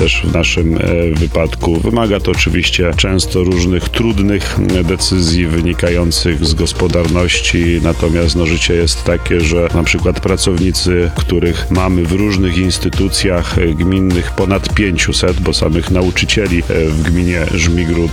też w naszym wypadku. Wymaga to oczywiście często różnych trudnych decyzji wynikających z gospodarności, natomiast życie jest takie, że na przykład pracownicy, których mamy w różnych instytucjach gminnych ponad 500, bo samych nauczycieli w gminie Żmigród